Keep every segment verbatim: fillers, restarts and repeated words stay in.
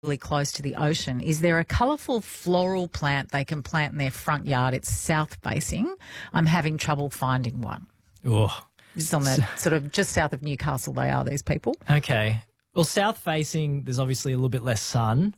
really close to the ocean, is there a colourful floral plant they can plant in their front yard? It's south facing. I'm having trouble finding one. Oh, Just on the sort of just south of Newcastle they are, these people. okay. Well, south facing, there's obviously a little bit less sun,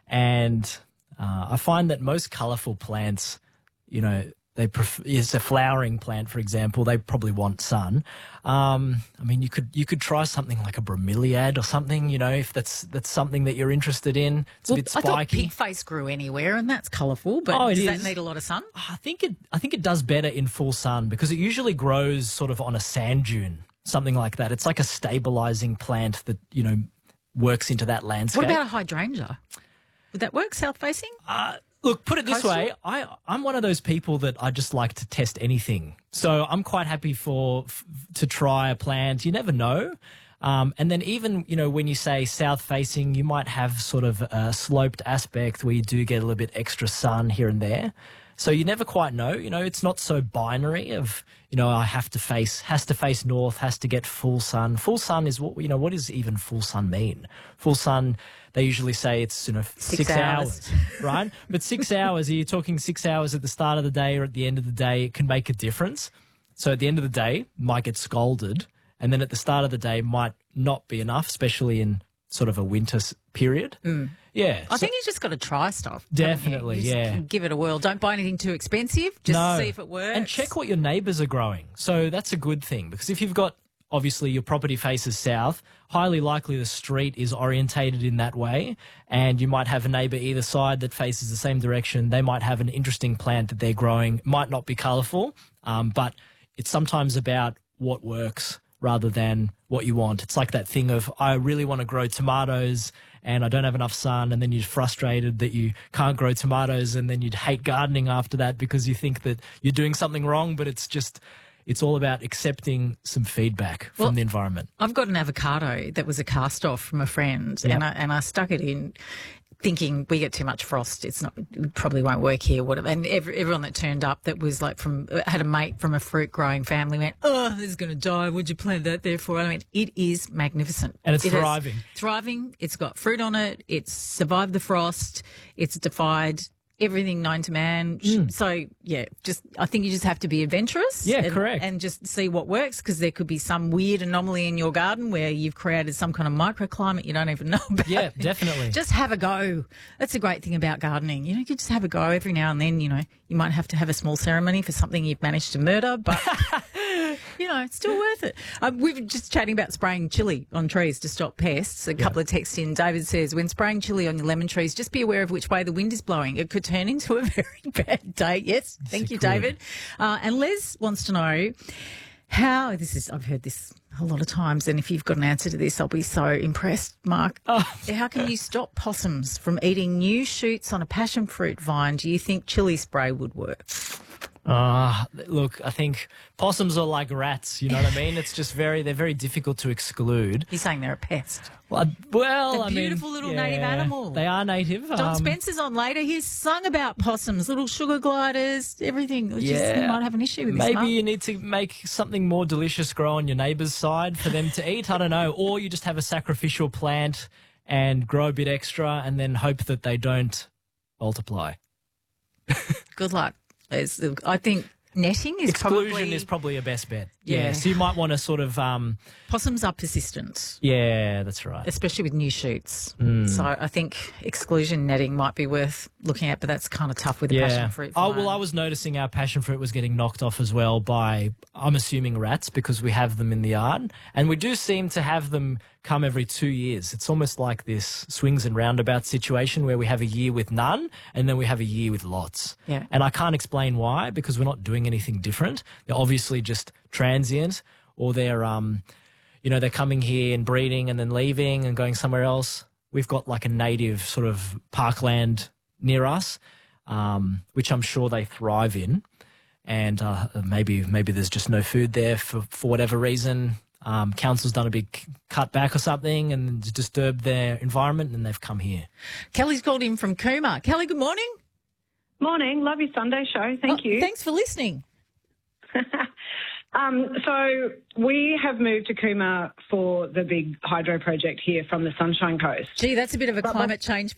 and uh, I find that most colourful plants, you know, they pref- it's a flowering plant, for example, they probably want sun. Um, I mean, you could you could try something like a bromeliad or something, you know, if that's that's something that you're interested in. It's Well, a bit I thought spiky. pigface grew anywhere, and that's colourful, but Oh, it does is. that need a lot of sun? I think it I think it does better in full sun because it usually grows sort of on a sand dune, something like that. It's like a stabilizing plant that, you know, works into that landscape. What about a hydrangea? Would that work, south facing? Uh, look, put it this Coastal? way, I, I'm one of those people that I just like to test anything. So I'm quite happy for f- to try a plant. You never know. Um, and then even, you know, when you say south facing, you might have sort of a sloped aspect where you do get a little bit extra sun here and there. So you never quite know. You know, it's not so binary of, you know, I have to face, has to face north, has to get full sun. Full sun is what, you know, what does even full sun mean? Full sun, they usually say it's, you know, six, Six hours. hours, right? But six hours, are you talking six hours at the start of the day or at the end of the day? It can make a difference. So at the end of the day, might get scalded. And then at the start of the day, might not be enough, especially in sort of a winter s- period. Mm. Yeah. I so- think you just got to try stuff. haven't you? Definitely, You just yeah. give it a whirl. Don't buy anything too expensive. Just No. see if it works. And check what your neighbours are growing. So that's a good thing because if you've got, obviously, your property faces south, highly likely the street is orientated in that way, and you might have a neighbour either side that faces the same direction. They might have an interesting plant that they're growing. Might not be colourful, um, but it's sometimes about what works rather than what you want. It's like that thing of, I really want to grow tomatoes and I don't have enough sun, and then you're frustrated that you can't grow tomatoes, and then you'd hate gardening after that because you think that you're doing something wrong, but it's just, it's all about accepting some feedback from Well, the environment. I've got an avocado that was a cast off from a friend, Yep. and I and I stuck it in, thinking we get too much frost. It's not, it probably won't work here. Whatever. And every, everyone that turned up that was like from had a mate from a fruit growing family went, oh, this is going to die. Would you plant that there for? I mean, it is magnificent, And it's It has- thriving. thriving. It's got fruit on it. It's survived the frost. It's defied everything known to man. So, yeah, just I think you just have to be adventurous. Mm. Yeah, and, correct. And just see what works, because there could be some weird anomaly in your garden where you've created some kind of microclimate you don't even know about. Yeah, definitely. Just have a go. That's a great thing about gardening. You know, you can just have a go every now and then. You know, you might have to have a small ceremony for something you've managed to murder, but you know, it's still worth it. Um, we were just chatting about spraying chili on trees to stop pests. A couple of texts in. David says, when spraying chili on your lemon trees, just be aware of which way the wind is blowing. It could turn into a very bad day. Yes, thank it you, could. David. Uh, and Les wants to know how, this is, I've heard this a lot of times, and if you've got an answer to this, I'll be so impressed, Mark. How can you stop possums from eating new shoots on a passion fruit vine? Do you think chili spray would work? Ah, look, I think possums are like rats, you know what I mean? It's just very, they're very difficult to exclude. You're saying they're a pest. Well, I- well They're I mean, beautiful little native yeah, animal. They are native. Don um, Spencer's on later. He's sung about possums, little sugar gliders, everything. It's just, Yeah. you might have an issue with this, Maybe Mark. you need to make something more delicious grow on your neighbour's side for them to eat. I don't know. Or you just have a sacrificial plant and grow a bit extra and then hope that they don't multiply. Good luck. It's- I think netting is Exclusion probably... is probably a best bet. Yeah. Yeah. So you might want to sort of, um, Possums are persistent, yeah, that's right. especially with new shoots. Mm. So I think exclusion netting might be worth looking at, but that's kind of tough with the Yeah. passion fruit Oh, vine. well, I was noticing our passion fruit was getting knocked off as well by, I'm assuming, rats, because we have them in the yard. And we do seem to have them come every two years. It's almost like this swings and roundabout situation where we have a year with none and then we have a year with lots. Yeah. And I can't explain why, because we're not doing anything different. They're obviously just transient, or they're, um, you know, they're coming here and breeding and then leaving and going somewhere else. We've got like a native sort of parkland near us, um, which I'm sure they thrive in. And uh, maybe maybe there's just no food there for, for whatever reason. Um, council's done a big cutback or something and disturbed their environment, and they've come here. Kelly's called in from Cooma. Kelly, good morning. Morning. Love your Sunday show. Thank Oh, you. Thanks for listening. um, so we have moved to Cooma for the big hydro project here from the Sunshine Coast. Gee, that's a bit of a But- climate change